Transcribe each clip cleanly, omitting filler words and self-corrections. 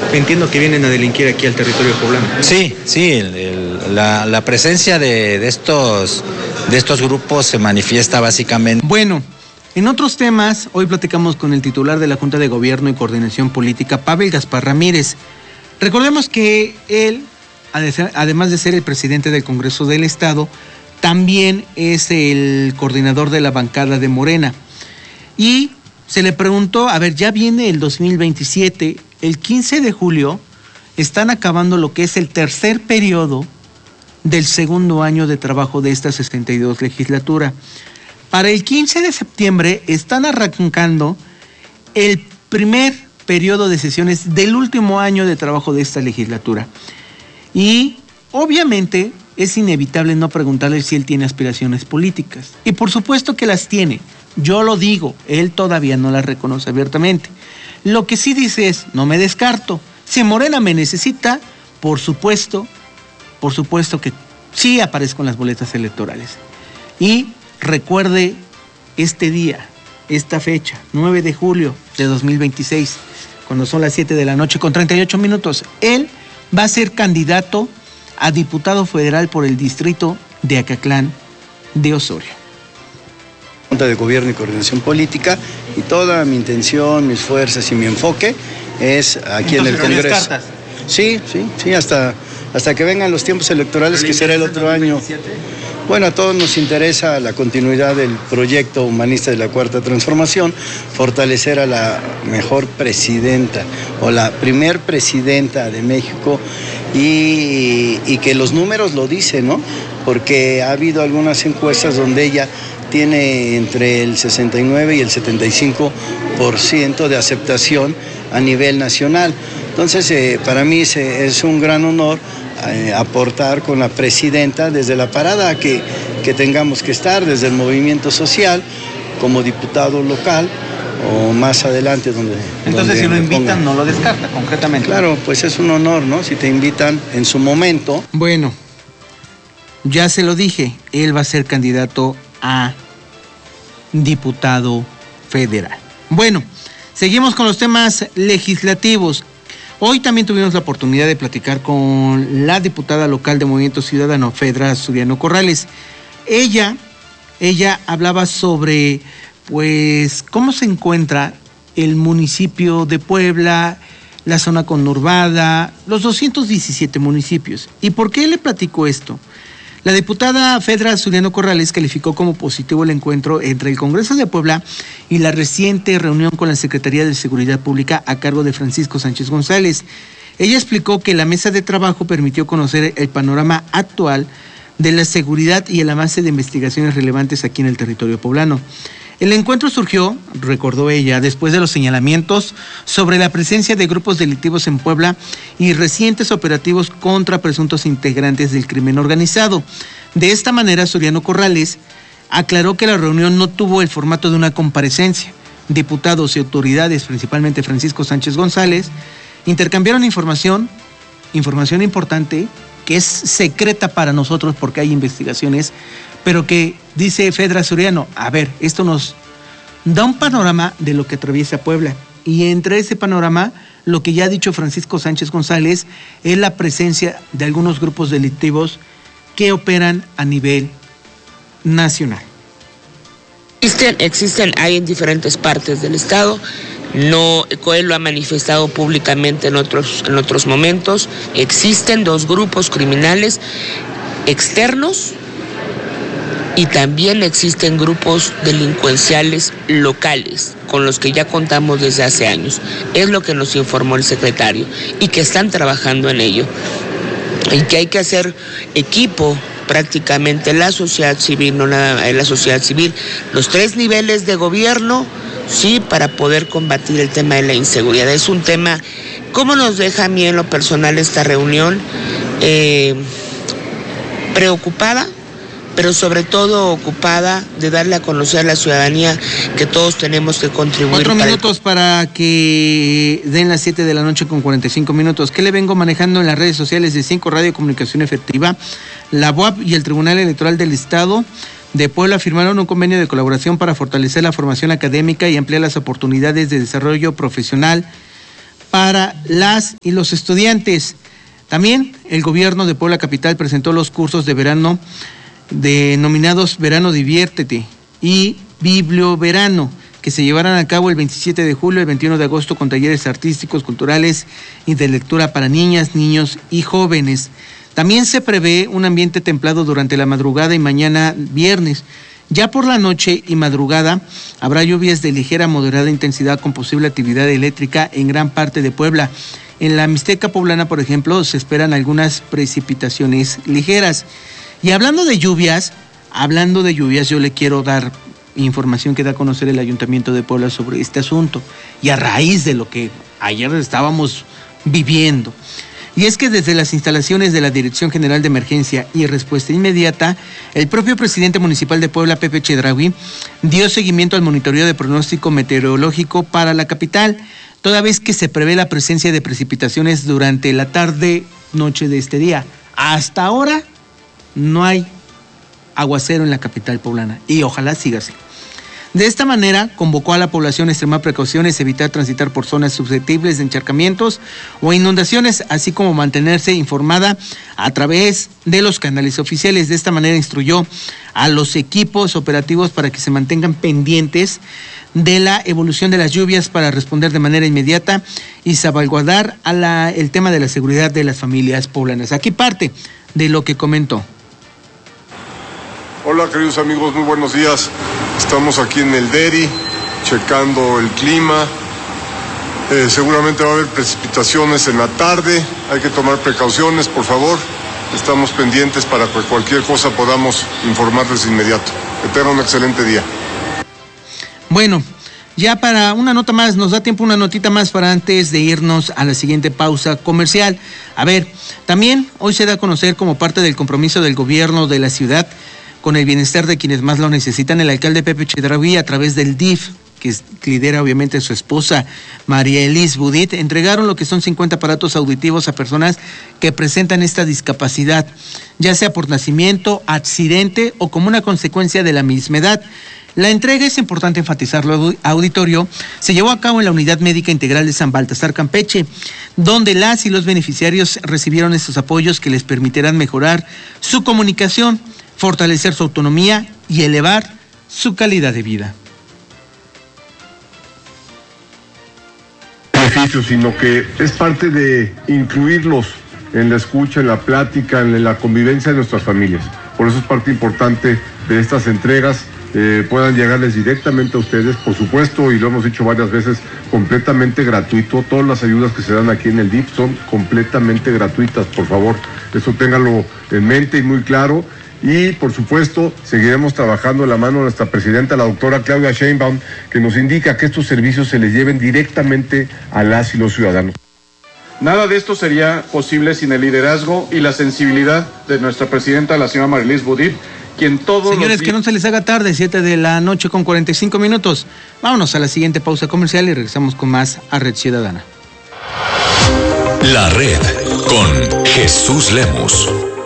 entiendo que vienen a delinquir aquí al territorio poblano. Sí, la presencia de estos grupos se manifiesta básicamente. Bueno, en otros temas, hoy platicamos con el titular de la Junta de Gobierno y Coordinación Política, Pavel Gaspar Ramírez. Recordemos que él, además de ser el presidente del Congreso del Estado, también es el coordinador de la bancada de Morena. Y se le preguntó, a ver, ya viene el 2027, el 15 de julio están acabando lo que es el tercer periodo del segundo año de trabajo de esta 62 legislatura. Para el 15 de septiembre están arrancando el primer periodo de sesiones del último año de trabajo de esta legislatura. Y obviamente es inevitable no preguntarle si él tiene aspiraciones políticas. Y por supuesto que las tiene. Yo lo digo, él todavía no las reconoce abiertamente. Lo que sí dice es, no me descarto. Si Morena me necesita, por supuesto que sí aparezco en las boletas electorales. Y recuerde este día, esta fecha, 9 de julio de 2026, cuando son las 7 de la noche con 38 minutos, él va a ser candidato a diputado federal por el distrito de Acatlán de Osorio. Junta de Gobierno y Coordinación Política, y toda mi intención, mis fuerzas y mi enfoque es aquí en el Congreso. Sí, hasta que vengan los tiempos electorales, que será el otro año. Bueno, a todos nos interesa la continuidad del proyecto humanista de la Cuarta Transformación, fortalecer a la mejor presidenta o la primer presidenta de México y que los números lo dicen, ¿no? Porque ha habido algunas encuestas donde ella tiene entre el 69 y el 75% de aceptación a nivel nacional. Entonces, para mí es un gran honor aportar con la presidenta desde la parada que tengamos que estar, desde el movimiento social, como diputado local o más adelante donde... Entonces, si lo invitan, no lo descarta concretamente. Claro, pues es un honor, ¿no? Si te invitan en su momento. Bueno, ya se lo dije, él va a ser candidato a diputado federal. Bueno, seguimos con los temas legislativos. Hoy también tuvimos la oportunidad de platicar con la diputada local de Movimiento Ciudadano, Fedra Suriano Corrales. Ella hablaba sobre, pues, cómo se encuentra el municipio de Puebla, la zona conurbada, los 217 municipios. ¿Y por qué le platico esto? La diputada Fedra Suriano Corrales calificó como positivo el encuentro entre el Congreso de Puebla y la reciente reunión con la Secretaría de Seguridad Pública a cargo de Francisco Sánchez González. Ella explicó que la mesa de trabajo permitió conocer el panorama actual de la seguridad y el avance de investigaciones relevantes aquí en el territorio poblano. El encuentro surgió, recordó ella, después de los señalamientos sobre la presencia de grupos delictivos en Puebla y recientes operativos contra presuntos integrantes del crimen organizado. De esta manera, Suriano Corrales aclaró que la reunión no tuvo el formato de una comparecencia. Diputados y autoridades, principalmente Francisco Sánchez González, intercambiaron información importante que es secreta para nosotros porque hay investigaciones, pero que, dice Fedra Suriano, a ver, esto nos da un panorama de lo que atraviesa Puebla. Y entre ese panorama, lo que ya ha dicho Francisco Sánchez González es la presencia de algunos grupos delictivos que operan a nivel nacional. Hay en diferentes partes del estado. No, él lo ha manifestado públicamente en otros momentos. Existen dos grupos criminales externos y también existen grupos delincuenciales locales con los que ya contamos desde hace años. Es lo que nos informó el secretario y que están trabajando en ello. Y que hay que hacer equipo prácticamente la sociedad civil, no nada la sociedad civil, los tres niveles de gobierno, sí, para poder combatir el tema de la inseguridad. Es un tema, ¿cómo nos deja a mí en lo personal esta reunión? Preocupada, pero sobre todo ocupada de darle a conocer a la ciudadanía que todos tenemos que contribuir. 4 minutos para que den las 7 de la noche con 45 minutos. ¿Qué le vengo manejando en las redes sociales de 5 Radio Comunicación Efectiva? La BUAP y el Tribunal Electoral del Estado de Puebla firmaron un convenio de colaboración para fortalecer la formación académica y ampliar las oportunidades de desarrollo profesional para las y los estudiantes. También el gobierno de Puebla Capital presentó los cursos de verano denominados Verano Diviértete y Biblioverano, que se llevarán a cabo el 27 de julio y el 21 de agosto con talleres artísticos, culturales y de lectura para niñas, niños y jóvenes. También se prevé un ambiente templado durante la madrugada y mañana viernes. Ya por la noche y madrugada habrá lluvias de ligera a moderada intensidad con posible actividad eléctrica en gran parte de Puebla. En la Mixteca poblana, por ejemplo, se esperan algunas precipitaciones ligeras. Y hablando de lluvias, yo le quiero dar información que da a conocer el Ayuntamiento de Puebla sobre este asunto y a raíz de lo que ayer estábamos viviendo. Y es que desde las instalaciones de la Dirección General de Emergencia y Respuesta Inmediata, el propio presidente municipal de Puebla, Pepe Chedraui, dio seguimiento al monitoreo de pronóstico meteorológico para la capital, toda vez que se prevé la presencia de precipitaciones durante la tarde-noche de este día. Hasta ahora no hay aguacero en la capital poblana y ojalá siga así. De esta manera, convocó a la población a extremar precauciones, evitar transitar por zonas susceptibles de encharcamientos o inundaciones, así como mantenerse informada a través de los canales oficiales. De esta manera instruyó a los equipos operativos para que se mantengan pendientes de la evolución de las lluvias para responder de manera inmediata y salvaguardar el tema de la seguridad de las familias poblanas. Aquí parte de lo que comentó. Hola queridos amigos, muy buenos días. Estamos aquí en el DERI, checando el clima. Seguramente va a haber precipitaciones en la tarde. Hay que tomar precauciones, por favor. Estamos pendientes para que cualquier cosa podamos informarles de inmediato. Que tengan un excelente día. Bueno, ya para una nota más, nos da tiempo una notita más para antes de irnos a la siguiente pausa comercial. A ver, también hoy se da a conocer como parte del compromiso del gobierno de la ciudad con el bienestar de quienes más lo necesitan, el alcalde Pepe Chedraui, a través del DIF, que lidera obviamente su esposa María Elis Budit, entregaron lo que son 50 aparatos auditivos a personas que presentan esta discapacidad, ya sea por nacimiento, accidente o como una consecuencia de la misma edad. La entrega, es importante enfatizarlo, auditorio, se llevó a cabo en la Unidad Médica Integral de San Baltasar, Campeche, donde las y los beneficiarios recibieron estos apoyos que les permitirán mejorar su comunicación, fortalecer su autonomía y elevar su calidad de vida. Sino que es parte de incluirlos en la escucha, en la plática, en la convivencia de nuestras familias. Por eso es parte importante de estas entregas, puedan llegarles directamente a ustedes, por supuesto, y lo hemos dicho varias veces, completamente gratuito. Todas las ayudas que se dan aquí en el DIF son completamente gratuitas, por favor. Eso ténganlo en mente y muy claro. Y, por supuesto, seguiremos trabajando de la mano de nuestra presidenta, la doctora Claudia Sheinbaum, que nos indica que estos servicios se les lleven directamente a las y los ciudadanos. Nada de esto sería posible sin el liderazgo y la sensibilidad de nuestra presidenta, la señora María Elis Budit, quien todos Señores, que no se les haga tarde, 7:45 p.m. Vámonos a la siguiente pausa comercial y regresamos con más a Red Ciudadana. La Red con Jesús Lemos.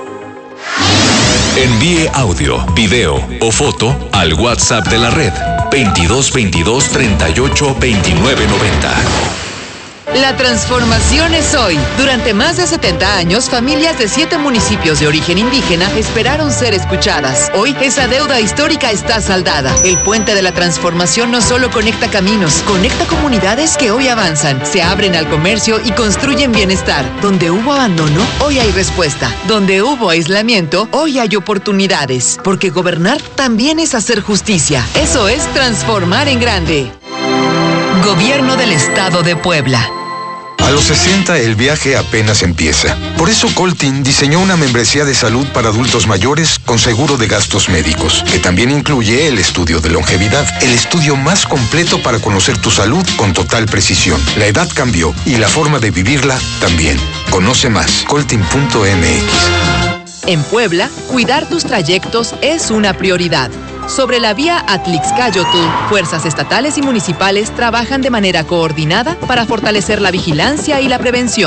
Envíe audio, video o foto al WhatsApp de la red 2222 38 29 90. La transformación es hoy. Durante más de 70 años, familias de 7 municipios de origen indígena esperaron ser escuchadas. Hoy, esa deuda histórica está saldada. El puente de la transformación no solo conecta caminos, conecta comunidades que hoy avanzan, se abren al comercio y construyen bienestar. Donde hubo abandono, hoy hay respuesta. Donde hubo aislamiento, hoy hay oportunidades. Porque gobernar también es hacer justicia. Eso es transformar en grande. Gobierno del Estado de Puebla. A los 60 el viaje apenas empieza. Por eso Coltin diseñó una membresía de salud para adultos mayores con seguro de gastos médicos, que también incluye el estudio de longevidad, el estudio más completo para conocer tu salud con total precisión. La edad cambió y la forma de vivirla también. Conoce más, coltin.mx. En Puebla, cuidar tus trayectos es una prioridad. Sobre la vía Atlixcáyotl, fuerzas estatales y municipales trabajan de manera coordinada para fortalecer la vigilancia y la prevención.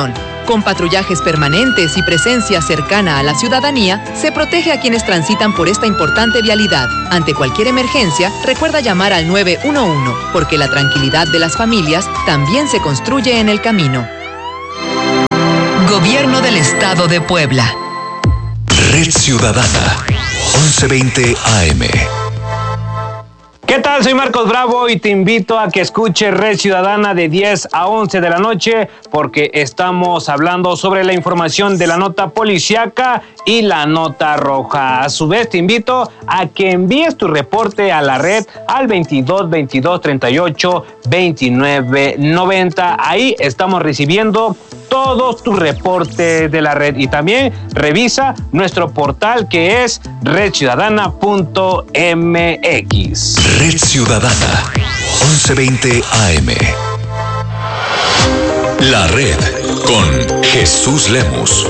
Con patrullajes permanentes y presencia cercana a la ciudadanía, se protege a quienes transitan por esta importante vialidad. Ante cualquier emergencia, recuerda llamar al 911, porque la tranquilidad de las familias también se construye en el camino. Gobierno del Estado de Puebla. Red Ciudadana, 1120 AM. ¿Qué tal? Soy Marcos Bravo y te invito a que escuches Red Ciudadana de 10 a 11 de la noche porque estamos hablando sobre la información de la nota policíaca y la nota roja. A su vez te invito a que envíes tu reporte a la red al 22 22 38 29 90. Ahí estamos recibiendo todos tus reportes de la red y también revisa nuestro portal que es redciudadana.mx. Red Ciudadana, 1120 AM. La red con Jesús Lemus.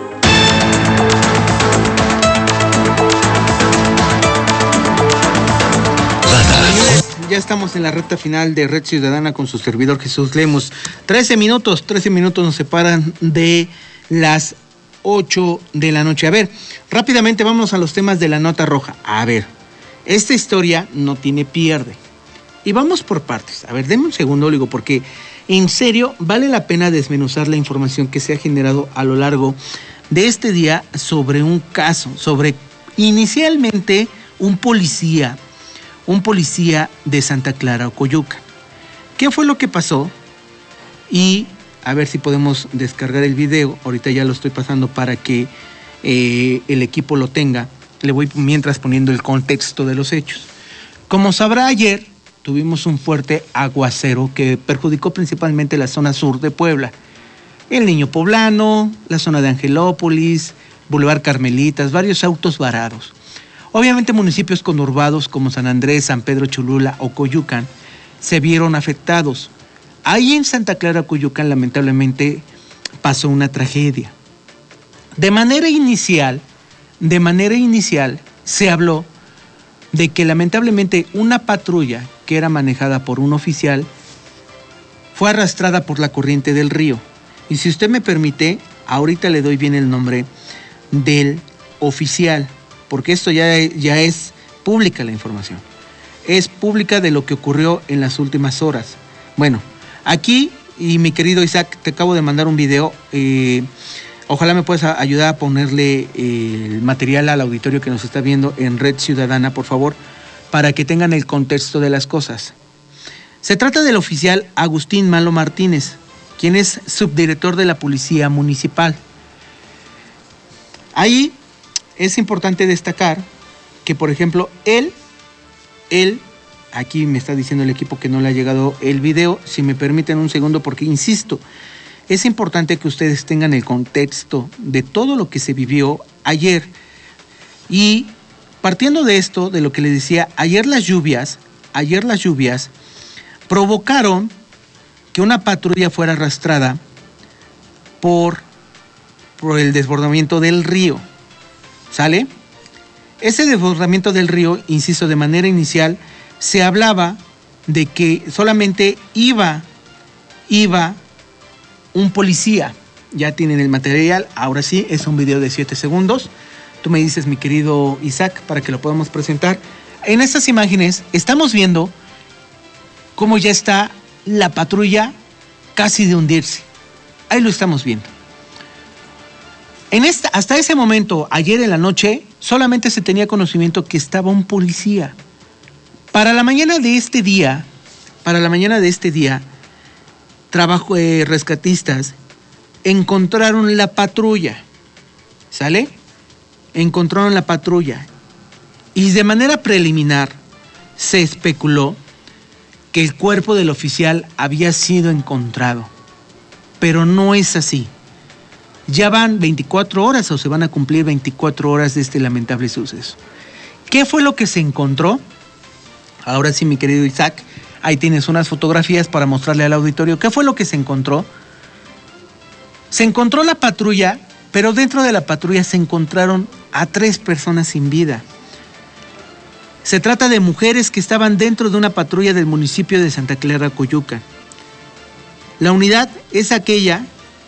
Ya estamos en la recta final de Red Ciudadana con su servidor Jesús Lemus. 13 minutos nos separan de las 8 de la noche. A ver, rápidamente vamos a los temas de la nota roja. A ver, esta historia no tiene pierde. Y vamos por partes. A ver, denme un segundo, Oligo, porque en serio vale la pena desmenuzar la información que se ha generado a lo largo de este día sobre un caso, sobre inicialmente un policía de Santa Clara, Ocoyucan. ¿Qué fue lo que pasó? Y a ver si podemos descargar el video. Ahorita ya lo estoy pasando para que el equipo lo tenga. Le voy mientras poniendo el contexto de los hechos. Como sabrá, ayer tuvimos un fuerte aguacero que perjudicó principalmente la zona sur de Puebla. El Niño Poblano, la zona de Angelópolis, Boulevard Carmelitas, varios autos varados. Obviamente municipios conurbados como San Andrés, San Pedro Cholula o Coyucan se vieron afectados. Ahí en Santa Clara, Coyucan, lamentablemente pasó una tragedia. De manera inicial se habló de que lamentablemente una patrulla que era manejada por un oficial fue arrastrada por la corriente del río. Y si usted me permite, ahorita le doy bien el nombre del oficial, porque esto ya es pública la información. Es pública de lo que ocurrió en las últimas horas. Bueno, aquí, y mi querido Isaac, te acabo de mandar un video. Ojalá me puedas ayudar a ponerle el material al auditorio que nos está viendo en Red Ciudadana, por favor, para que tengan el contexto de las cosas. Se trata del oficial Agustín Malo Martínez, quien es subdirector de la Policía Municipal. Ahí es importante destacar que, por ejemplo, él, aquí me está diciendo el equipo que no le ha llegado el video, si me permiten un segundo, porque insisto, es importante que ustedes tengan el contexto de todo lo que se vivió ayer. Y partiendo de esto, de lo que les decía, ayer las lluvias provocaron que una patrulla fuera arrastrada por el desbordamiento del río. ¿Sale? Ese desbordamiento del río, insisto, de manera inicial, se hablaba de que solamente iba un policía. Ya tienen el material, ahora sí, es un video de 7 segundos. Tú me dices, mi querido Isaac, para que lo podamos presentar. En estas imágenes estamos viendo cómo ya está la patrulla casi de hundirse. Ahí lo estamos viendo. Hasta ese momento, ayer en la noche, solamente se tenía conocimiento que estaba un policía. Para la mañana de este día, rescatistas encontraron la patrulla, ¿sale? Encontraron la patrulla y de manera preliminar se especuló que el cuerpo del oficial había sido encontrado, pero no es así. Ya van 24 horas o se van a cumplir 24 horas de este lamentable suceso. ¿Qué fue lo que se encontró? Ahora sí, mi querido Isaac, ahí tienes unas fotografías para mostrarle al auditorio. ¿Qué fue lo que se encontró? Se encontró la patrulla, pero dentro de la patrulla se encontraron a 3 personas sin vida. Se trata de mujeres que estaban dentro de una patrulla del municipio de Santa Clara, Coyucan. La unidad es aquella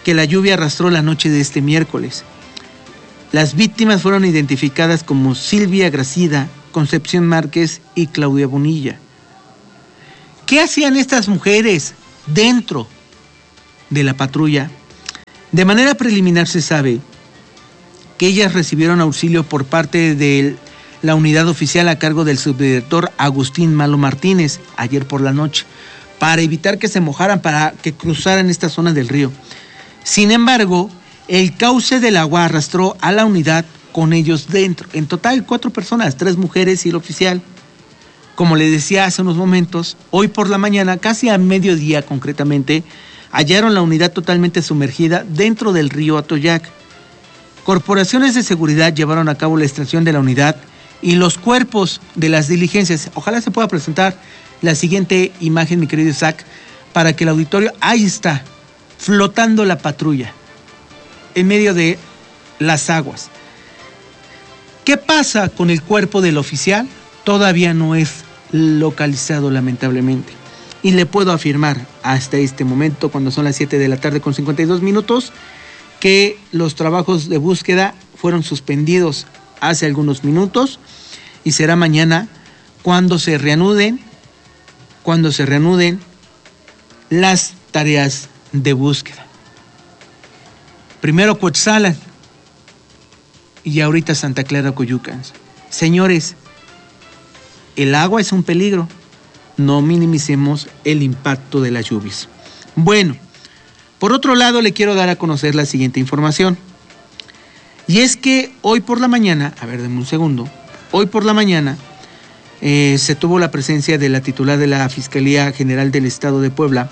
que la lluvia arrastró la noche de este miércoles. Las víctimas fueron identificadas como Silvia Gracida, Concepción Márquez y Claudia Bonilla. ¿Qué hacían estas mujeres dentro de la patrulla? De manera preliminar se sabe que ellas recibieron auxilio por parte de la unidad oficial a cargo del subdirector Agustín Malo Martínez ayer por la noche, para evitar que se mojaran, para que cruzaran esta zona del río. Sin embargo, el cauce del agua arrastró a la unidad con ellos dentro. En total 4 personas, 3 mujeres y el oficial. Como les decía hace unos momentos, hoy por la mañana, casi a mediodía concretamente, hallaron la unidad totalmente sumergida dentro del río Atoyac. Corporaciones de seguridad llevaron a cabo la extracción de la unidad y los cuerpos de las diligencias. Ojalá se pueda presentar la siguiente imagen, mi querido Isaac, para que el auditorio, ahí está, flotando la patrulla en medio de las aguas. ¿Qué pasa con el cuerpo del oficial? Todavía no es localizado, lamentablemente. Y le puedo afirmar hasta este momento, cuando son las 7 de la tarde con 52 minutos, que los trabajos de búsqueda fueron suspendidos hace algunos minutos y será mañana cuando se reanuden las tareas de búsqueda. Primero Coetzalan y ahorita Santa Clara Coyucan. Señores, el agua es un peligro. No minimicemos el impacto de las lluvias. Bueno, por otro lado le quiero dar a conocer la siguiente información. Y es que hoy por la mañana, a ver, denme un segundo, hoy por la mañana se tuvo la presencia de la titular de la Fiscalía General del Estado de Puebla,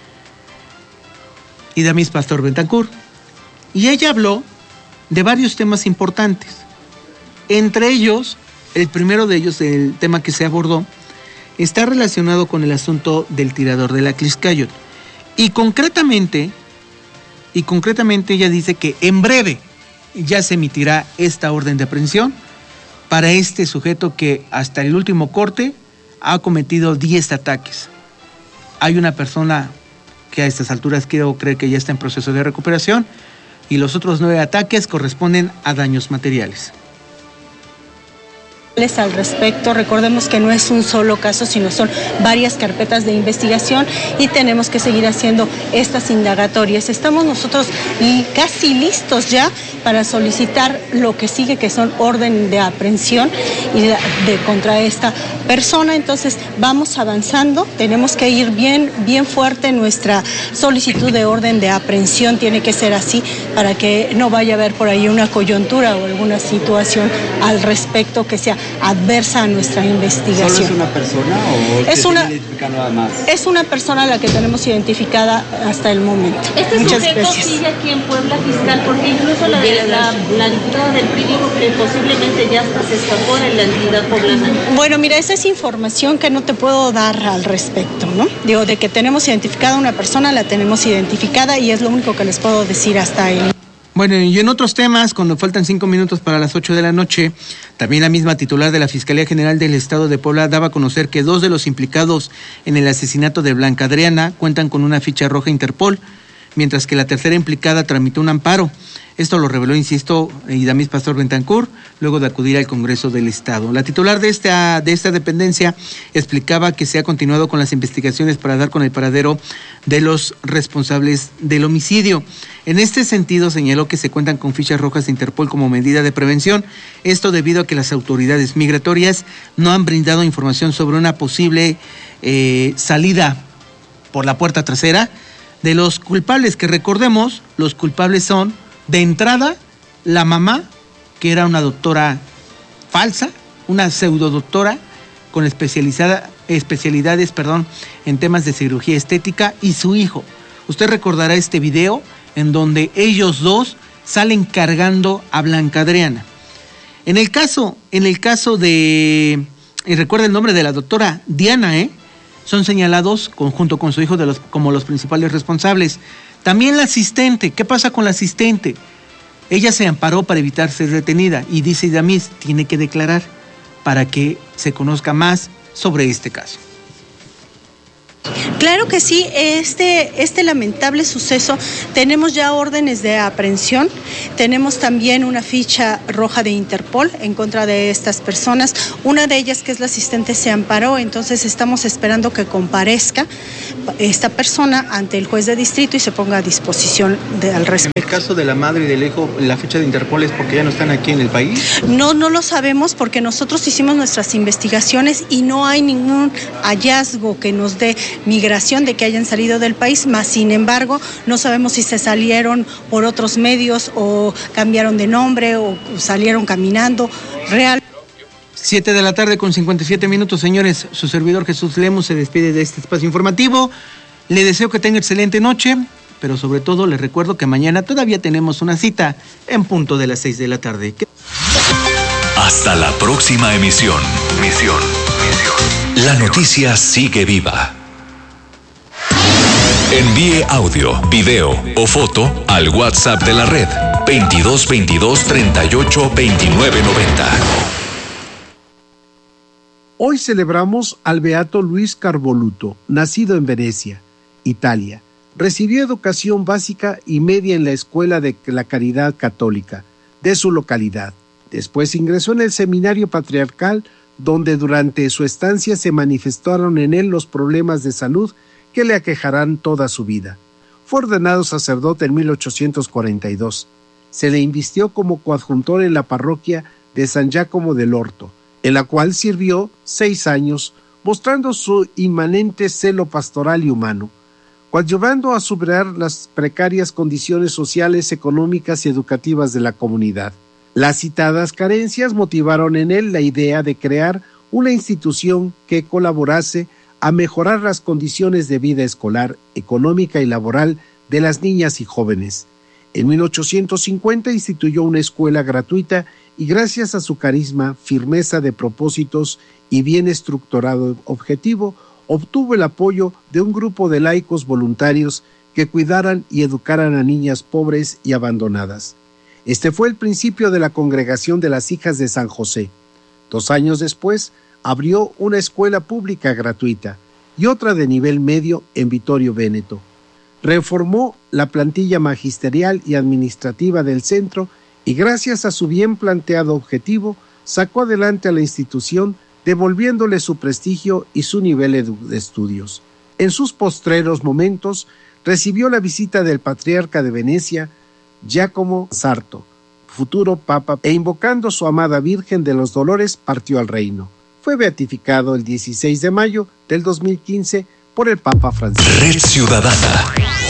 Idamis Pastor Bentancur, y ella habló de varios temas importantes. Entre ellos, el primero de ellos, el tema que se abordó, está relacionado con el asunto del tirador de la Tlaxcayotl. Y concretamente ella dice que en breve ya se emitirá esta orden de aprehensión para este sujeto que hasta el último corte ha cometido 10 ataques. Hay una persona que a estas alturas quiero creer que ya está en proceso de recuperación y los otros 9 ataques corresponden a daños materiales. Al respecto, recordemos que no es un solo caso, sino son varias carpetas de investigación y tenemos que seguir haciendo estas indagatorias. Estamos nosotros casi listos ya para solicitar lo que sigue, que son orden de aprehensión contra esta persona. Entonces vamos avanzando, tenemos que ir bien fuerte. Nuestra solicitud de orden de aprehensión tiene que ser así para que no vaya a haber por ahí una coyuntura o alguna situación al respecto que sea adversa a nuestra investigación. ¿Solo es una persona o es una, nada más? Es una persona la que tenemos identificada hasta el momento. Muchas gracias. Sigue aquí en Puebla, fiscal, porque incluso la diputada del PRI dijo que posiblemente ya hasta se escapó de la entidad poblana. Bueno, mira, esa es información que no te puedo dar al respecto, ¿no? Digo, de que tenemos identificada a una persona, la tenemos identificada y es lo único que les puedo decir hasta ahí. Bueno, y en otros temas, cuando faltan 5 minutos para las 8 de la noche, también la misma titular de la Fiscalía General del Estado de Puebla daba a conocer que 2 de los implicados en el asesinato de Blanca Adriana cuentan con una ficha roja Interpol, mientras que la tercera implicada tramitó un amparo. Esto lo reveló, insisto, Idamis Pastor Bentancur, luego de acudir al Congreso del Estado. La titular de esta dependencia explicaba que se ha continuado con las investigaciones para dar con el paradero de los responsables del homicidio. En este sentido, señaló que se cuentan con fichas rojas de Interpol como medida de prevención, esto debido a que las autoridades migratorias no han brindado información sobre una posible salida por la puerta trasera de los culpables, que recordemos, los culpables son, de entrada, la mamá, que era una doctora falsa, una pseudodoctora con especialidades en temas de cirugía estética, y su hijo. Usted recordará este video en donde ellos dos salen cargando a Blanca Adriana. En el caso de, y recuerda el nombre de la doctora Diana, son señalados junto con su hijo como los principales responsables. También la asistente, ¿qué pasa con la asistente? Ella se amparó para evitar ser detenida y dice Idamis, tiene que declarar para que se conozca más sobre este caso. Claro que sí, este lamentable suceso, tenemos ya órdenes de aprehensión, tenemos también una ficha roja de Interpol en contra de estas personas. Una de ellas, que es la asistente, se amparó, entonces estamos esperando que comparezca esta persona ante el juez de distrito y se ponga a disposición al respecto. En el caso de la madre y del hijo, ¿la ficha de Interpol es porque ya no están aquí en el país? No lo sabemos, porque nosotros hicimos nuestras investigaciones y no hay ningún hallazgo que nos dé migración de que hayan salido del país, más sin embargo no sabemos si se salieron por otros medios o cambiaron de nombre o salieron caminando. 7 de la tarde con 57 minutos, señores. Su servidor Jesús Lemos se despide de este espacio informativo. Le deseo que tenga excelente noche, pero sobre todo les recuerdo que mañana todavía tenemos una cita en punto de las 6 de la tarde. Hasta la próxima emisión. La noticia sigue viva. Envíe audio, video o foto al WhatsApp de la red 2222 38 29 90. Hoy celebramos al beato Luis Carvoluto, nacido en Venecia, Italia. Recibió educación básica y media en la Escuela de la Caridad Católica de su localidad. Después ingresó en el Seminario Patriarcal, donde durante su estancia se manifestaron en él los problemas de salud que le aquejarán toda su vida. Fue ordenado sacerdote en 1842. Se le invistió como coadjuntor en la parroquia de San Giacomo del Orto, en la cual sirvió 6 años, mostrando su inmanente celo pastoral y humano, coadyuvando a superar las precarias condiciones sociales, económicas y educativas de la comunidad. Las citadas carencias motivaron en él la idea de crear una institución que colaborase a mejorar las condiciones de vida escolar, económica y laboral de las niñas y jóvenes. En 1850 instituyó una escuela gratuita y gracias a su carisma, firmeza de propósitos y bien estructurado objetivo, obtuvo el apoyo de un grupo de laicos voluntarios que cuidaran y educaran a niñas pobres y abandonadas. Este fue el principio de la Congregación de las Hijas de San José. 2 años después, abrió una escuela pública gratuita y otra de nivel medio en Vittorio Véneto. Reformó la plantilla magisterial y administrativa del centro y gracias a su bien planteado objetivo, sacó adelante a la institución, devolviéndole su prestigio y su nivel de estudios. En sus postreros momentos, recibió la visita del patriarca de Venecia, Giacomo Sarto, futuro papa, e invocando su amada Virgen de los Dolores, partió al reino. Fue beatificado el 16 de mayo del 2015 por el Papa Francisco. Red Ciudadana.